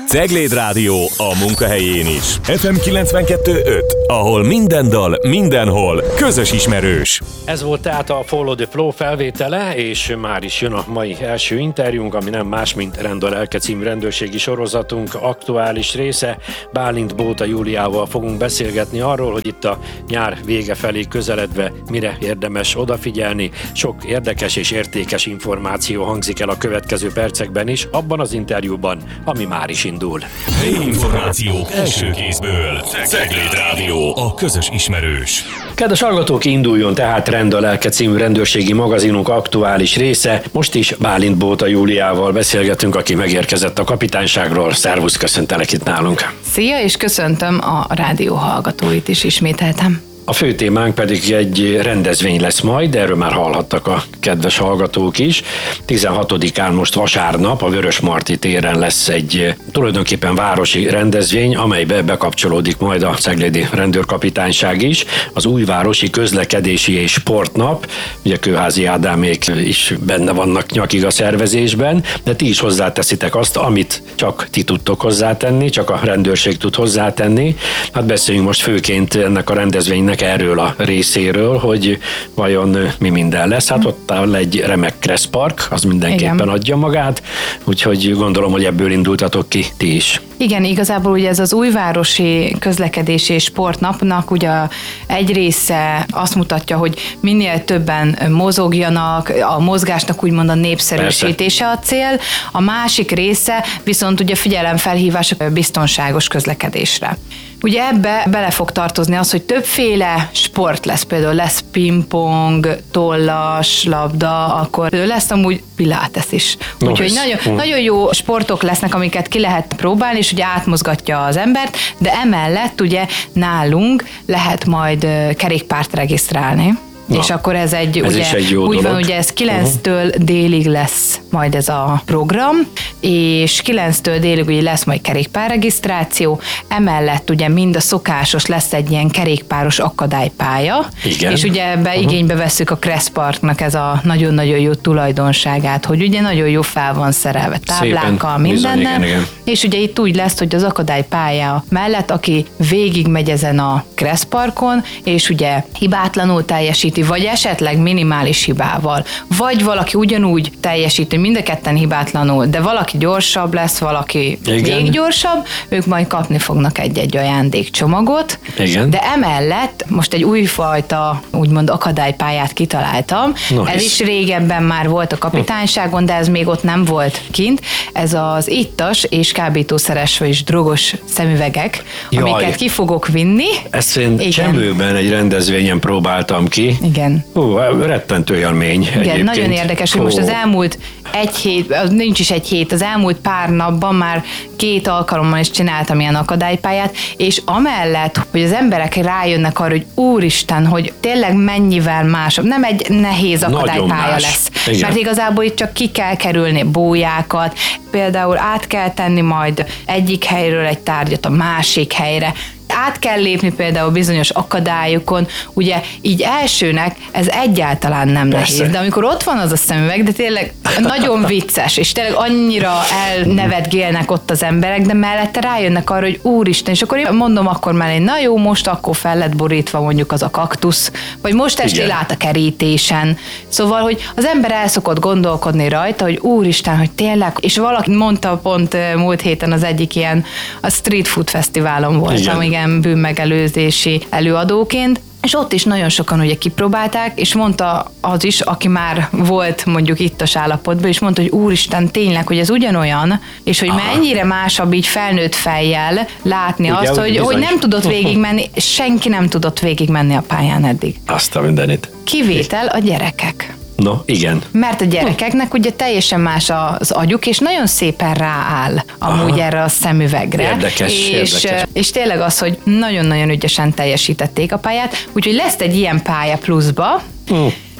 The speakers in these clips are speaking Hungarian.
Cegléd Rádió a munkahelyén is. FM 92.5, ahol minden dal, mindenhol közös ismerős. Ez volt tehát a Follow the Flow felvétele, és már is jön a mai első interjúnk, ami nem más, mint Rend a lelke című rendőrségi sorozatunk aktuális része. Bálint Bóta Júliával fogunk beszélgetni arról, hogy itt a nyár vége felé közeledve mire érdemes odafigyelni. Sok érdekes és értékes információ hangzik el a következő percekben is, abban az interjúban, ami már is indul. Információk első kézből. Cegléd Rádió, a közös ismerős. Kedves hallgatók, induljon tehát Rend a lelke című rendőrségi magazinunk aktuális része. Most is Bálint Bóta Júliával beszélgetünk, aki megérkezett a kapitányságról. Szervusz, köszöntelek itt nálunk. Szia, és köszöntöm a rádió hallgatóit is ismételtem. A fő témánk pedig egy rendezvény lesz majd, de erről már hallhattak a kedves hallgatók is. 16-án most vasárnap a Vörösmarty téren lesz egy tulajdonképpen városi rendezvény, amelybe bekapcsolódik majd a ceglédi rendőrkapitányság is. Az újvárosi közlekedési és sportnap, ugye Kőházi Ádámék is benne vannak nyakig a szervezésben, de ti is hozzáteszitek azt, amit csak ti tudtok hozzátenni, csak a rendőrség tud hozzátenni. Hát beszéljünk most főként ennek a rendezvénynek erről a részéről, hogy vajon mi minden lesz. Hát ott áll egy remek kresszpark, az mindenképpen igen, adja magát, úgyhogy gondolom, hogy ebből indultatok ki ti is. Igen, igazából ugye ez az újvárosi közlekedési és sportnapnak ugye egy része azt mutatja, hogy minél többen mozogjanak, a mozgásnak úgymond a népszerűsítése a cél, a másik része viszont ugye figyelemfelhívás a biztonságos közlekedésre. Ugye ebbe bele fog tartozni az, hogy többféle sport lesz, például lesz pingpong, tollas, labda, akkor lesz amúgy pilates is. Úgyhogy nagyon jó sportok lesznek, amiket ki lehet próbálni, és ugye átmozgatja az embert, de emellett ugye nálunk lehet majd kerékpárt regisztrálni. Na, és akkor ez egy jó úgy dolog. Van, ugye ez 9-től délig lesz majd ez a program, és 9-től délig ugye lesz majd kerékpárregisztráció, emellett ugye mind a szokásos lesz egy ilyen kerékpáros akadálypálya, igen, és ugye ebbe igénybe vesszük a kresszparknak ez a nagyon-nagyon jó tulajdonságát, hogy ugye nagyon jó fel van szerelve táblákkal, mindennel, igen. És ugye itt úgy lesz, hogy az akadálypálya mellett, aki végig megy ezen a kresszparkon, és ugye hibátlanul teljesíti, vagy esetleg minimális hibával, vagy valaki ugyanúgy teljesíti, mind a ketten hibátlanul, de valaki gyorsabb lesz, valaki még gyorsabb, ők majd kapni fognak egy ajándékcsomagot, igen, de emellett most egy újfajta úgymond akadálypályát kitaláltam. Nice. Ez is régebben már volt a kapitányságon, de ez még ott nem volt kint. Ez az ittas és kábítószeres és drogos szemüvegek, amiket ki fogok vinni. Ezt én Csemőben egy rendezvényen próbáltam ki. Igen. Rettentő élmény. Igen, egyébként. Nagyon érdekes, hogy most az elmúlt egy hét, nincs is egy hét, az elmúlt pár napban már 2 alkalommal is csináltam ilyen akadálypályát, és amellett, hogy az emberek rájönnek arra, hogy úristen, hogy tényleg mennyivel másabb, nem egy nehéz akadálypálya lesz. Igen. Mert igazából itt csak ki kell kerülni bójákat, például át kell tenni majd egyik helyről egy tárgyat a másik helyre, át kell lépni például bizonyos akadályokon, ugye így elsőnek ez egyáltalán nem nehéz, de amikor ott van az a szemüveg, de tényleg nagyon vicces, és tényleg annyira elnevetgélnek ott az emberek, de mellette rájönnek arra, hogy úristen, és akkor én mondom akkor mellé, na jó, most akkor fel lett borítva mondjuk az a kaktusz, vagy most estél át a kerítésen. Szóval, hogy az ember el szokott gondolkodni rajta, hogy úristen, hogy tényleg, és valaki mondta pont múlt héten az egyik ilyen, a Street Food Fesztiválon voltam, igen, bűnmegelőzési előadóként, és ott is nagyon sokan ugye kipróbálták, és mondta az is, aki már volt mondjuk ittas állapotban, és mondta, hogy úristen, tényleg, hogy ez ugyanolyan, és hogy mennyire másabb így felnőtt fejjel látni ugye, azt, hogy nem tudott végigmenni, senki nem tudott végigmenni a pályán eddig. Azt a mindenit. Kivétel a gyerekek. No, igen. Mert a gyerekeknek ugye teljesen más az agyuk, és nagyon szépen rááll amúgy erre a szemüvegre. Érdekes. És tényleg az, hogy nagyon-nagyon ügyesen teljesítették a pályát, úgyhogy lesz egy ilyen pálya pluszba,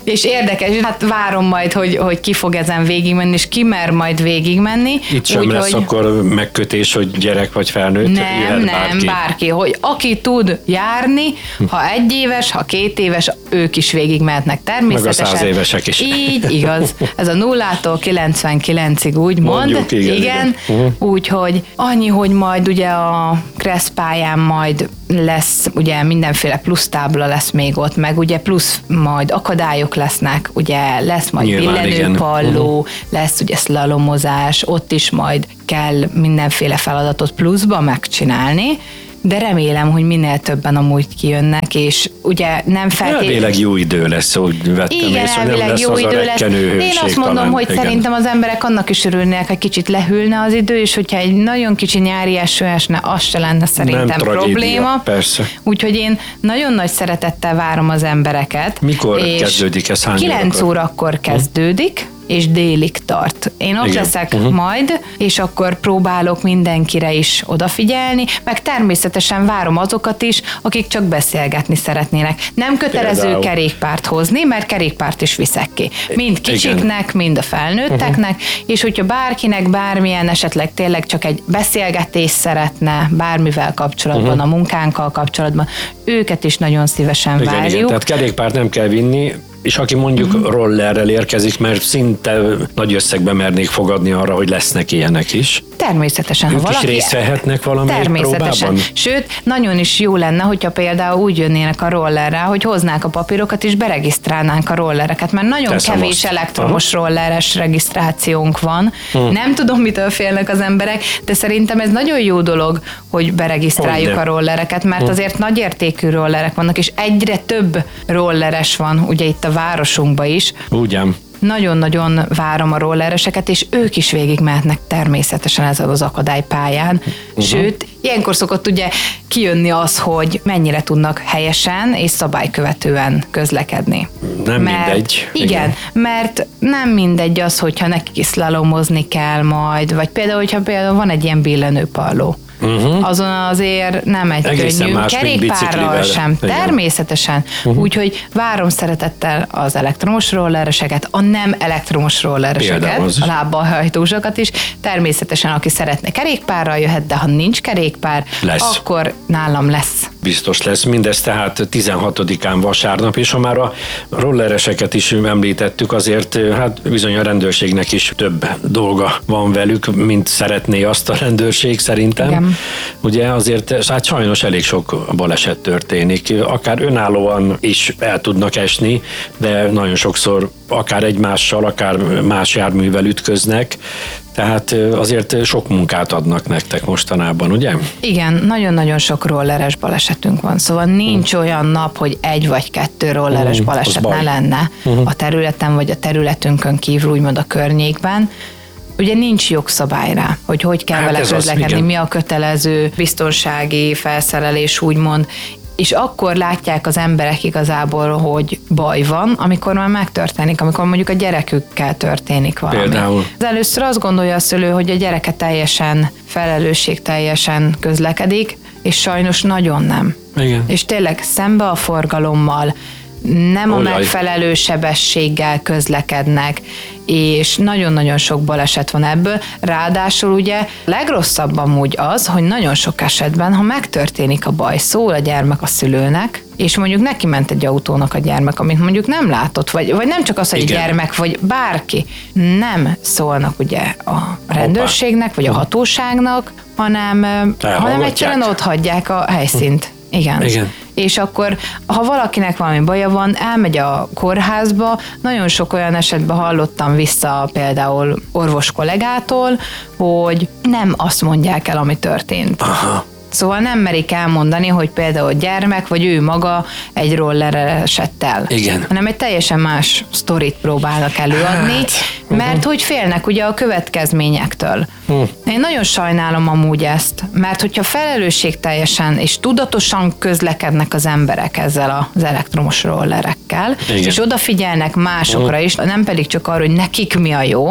És érdekes, hát várom majd, hogy ki fog ezen végigmenni, és ki mer majd végigmenni. Itt sem lesz akkor megkötés, hogy gyerek vagy felnőtt? Nem, bárki. Hogy aki tud járni, ha 1 éves, ha 2 éves, ők is végigmehetnek természetesen. Meg a 100 évesek is. Így, igaz. Ez a 0-tól 99-ig úgy Mondjuk, igen. Úgyhogy annyi, hogy majd ugye a Kressz pályán majd lesz, ugye mindenféle plusz tábla lesz még ott, meg ugye plusz majd akadályok lesznek, ugye lesz majd billenőpalló, lesz ugye szlalomozás, ott is majd kell mindenféle feladatot pluszba megcsinálni, de remélem, hogy minél többen amúgy kijönnek, és ugye nem feltétlenül... Elvileg jó idő lesz, úgy vettem igen, észre, nem lesz jó az idő a lesz. Én azt mondom, talán. hogy igen. Szerintem az emberek annak is örülnének, hogy kicsit lehűlne az idő, és hogyha egy nagyon kicsi nyári eső esne, az se lenne szerintem nem probléma. Persze. Úgyhogy én nagyon nagy szeretettel várom az embereket. Mikor kezdődik ez? 9 órakor kezdődik, és délig tart. Én ott leszek majd, és akkor próbálok mindenkire is odafigyelni, meg természetesen várom azokat is, akik csak beszélgetni szeretnének. Nem kötelező kerékpárt hozni, mert kerékpárt is viszek ki. Mind kicsiknek, mind a felnőtteknek, és hogyha bárkinek bármilyen esetleg tényleg csak egy beszélgetés szeretne bármivel kapcsolatban, a munkánkkal kapcsolatban, őket is nagyon szívesen várjuk. Igen, tehát kerékpárt nem kell vinni, és aki mondjuk rollerrel érkezik, mert szinte nagy összegben mernék fogadni arra, hogy lesznek ilyenek is. Természetesen. Ők is részt vehetnek valamelyik próbában? Sőt, nagyon is jó lenne, hogyha például úgy jönnének a rollerrel, hogy hoznák a papírokat és beregisztrálnánk a rollereket, mert nagyon kevés elektromos rolleres regisztrációnk van. Nem tudom, mitől félnek az emberek, de szerintem ez nagyon jó dolog, hogy beregisztráljuk a rollereket, mert azért nagyértékű rollerek vannak, és egyre több rolleres van, ugye itt a városunkban is. Ugyan. Nagyon-nagyon várom a rollereseket, és ők is végigmehetnek természetesen ezen az akadálypályán. Sőt, ilyenkor szokott ugye kijönni az, hogy mennyire tudnak helyesen és szabálykövetően közlekedni. Nem mindegy. Igen, mert nem mindegy az, hogyha nekik is szlalomozni kell majd, vagy például, hogyha például van egy ilyen billenőpalló. Azon azért nem egy könnyű, kerékpárral sem, természetesen. Úgyhogy várom szeretettel az elektromos rollereseket, a nem elektromos rollereseket, a lábbal hajtósokat is. Természetesen, aki szeretne kerékpárral jöhet, de ha nincs kerékpár, akkor nálam lesz. Biztos lesz. Mindez tehát 16-án vasárnap, és ha már a rollereseket is említettük, azért hát bizony a rendőrségnek is több dolga van velük, mint szeretné azt a rendőrség szerintem. Igen. Ugye azért hát sajnos elég sok baleset történik. Akár önállóan is el tudnak esni, de nagyon sokszor akár egymással, akár más járművel ütköznek. Tehát azért sok munkát adnak nektek mostanában, ugye? Igen, nagyon-nagyon sok rolleres balesetünk van, szóval nincs olyan nap, hogy 1 vagy 2 rolleres baleset ne lenne a területen, vagy a területünkön kívül, úgymond a környékben. Ugye nincs jogszabály rá, hogy kell vele közlekedni, mi a kötelező biztonsági felszerelés, úgymond, és akkor látják az emberek igazából, hogy baj van, amikor már megtörténik, amikor mondjuk a gyerekükkel történik valami. Például. Az először azt gondolja a szülő, hogy a gyereke teljesen felelősségteljesen közlekedik, és sajnos nagyon nem. Igen. És tényleg szembe a forgalommal, nem a megfelelő sebességgel közlekednek, és nagyon-nagyon sok baleset van ebből. Ráadásul ugye legrosszabb amúgy az, hogy nagyon sok esetben, ha megtörténik a baj, szól a gyermek a szülőnek, és mondjuk neki ment egy autónak a gyermek, amit mondjuk nem látott, vagy nem csak az, hogy egy gyermek, vagy bárki, nem szólnak ugye a rendőrségnek, vagy a hatóságnak, hanem egyszerűen ott hagyják a helyszínt. Igen. És akkor, ha valakinek valami baja van, elmegy a kórházba, nagyon sok olyan esetben hallottam vissza például orvos kollégától, hogy nem azt mondják el, ami történt. Aha. Szóval nem merik elmondani, hogy például gyermek, vagy ő maga egy rollerrel esett el. Igen. Hanem egy teljesen más sztorit próbálnak előadni, mert hogy félnek ugye a következményektől. Én nagyon sajnálom amúgy ezt, mert hogyha felelősségteljesen és tudatosan közlekednek az emberek ezzel az elektromos rollerekkel, és odafigyelnek másokra is, nem pedig csak arra, hogy nekik mi a jó,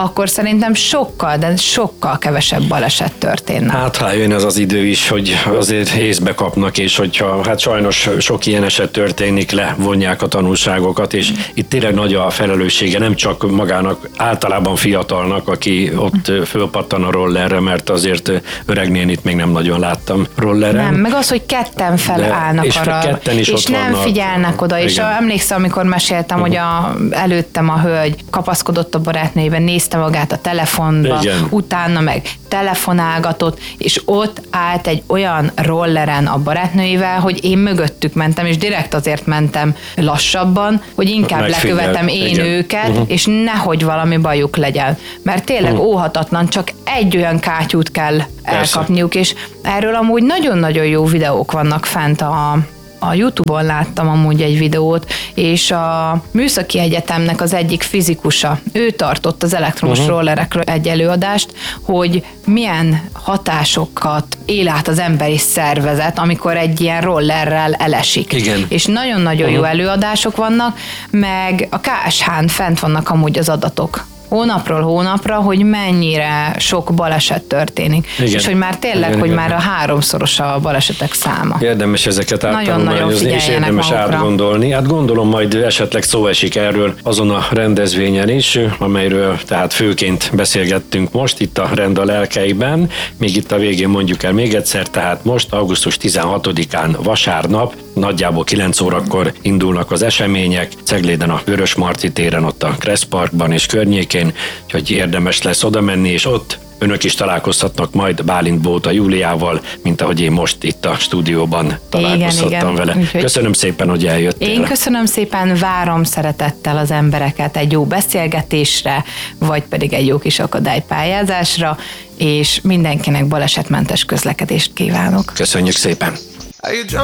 akkor szerintem sokkal, de sokkal kevesebb baleset történne. Hát ha jön ez az idő is, hogy azért észbe kapnak, és hogyha hát sajnos sok ilyen eset történik, levonják a tanulságokat, és itt tényleg nagy a felelőssége, nem csak magának, általában fiatalnak, aki ott fölpattan a rollerre, mert azért öreg nénit még nem nagyon láttam rolleren. Nem, meg az, hogy ketten felállnak arra, ketten is és nem vannak. figyelnek oda, és emlékszem, amikor meséltem, hogy előttem a hölgy kapaszkodott a barátnőjében, nézte magát a telefonba, igen. utána meg telefonálgatott, és ott állt egy olyan rolleren a barátnőivel, hogy én mögöttük mentem, és direkt azért mentem lassabban, hogy inkább lekövetem én igen. őket, és nehogy valami bajuk legyen. Mert tényleg óhatatlan, csak egy olyan kátyút kell elkapniuk, és erről amúgy nagyon-nagyon jó videók vannak fent a YouTube-on láttam amúgy egy videót, és a Műszaki Egyetemnek az egyik fizikusa, ő tartott az elektromos rollerekről egy előadást, hogy milyen hatásokat él át az emberi szervezet, amikor egy ilyen rollerrel elesik. Igen. És nagyon-nagyon jó előadások vannak, meg a KSH-n fent vannak amúgy az adatok. Hónapról hónapra, hogy mennyire sok baleset történik. Igen. És hogy már tényleg, hogy már a 3-szoros a balesetek száma. Érdemes ezeket áttanulmányozni, és érdemes magukra átgondolni. Hát gondolom majd esetleg szó esik erről azon a rendezvényen is, amelyről tehát főként beszélgettünk most itt a Rend a lelkeiben. Még itt a végén mondjuk el még egyszer, tehát most augusztus 16-án vasárnap, nagyjából 9 órakor indulnak az események, Cegléden a Vörösmarty téren, ott a Kressz Parkban és környékén, úgyhogy érdemes lesz oda menni, és ott önök is találkozhatnak majd Bálint Bóta Júliával, mint ahogy én most itt a stúdióban találkozhattam vele. Úgyhogy köszönöm szépen, hogy eljöttél. Én köszönöm szépen, várom szeretettel az embereket egy jó beszélgetésre, vagy pedig egy jó kis akadálypályázásra, és mindenkinek balesetmentes közlekedést kívánok. Köszönjük szépen!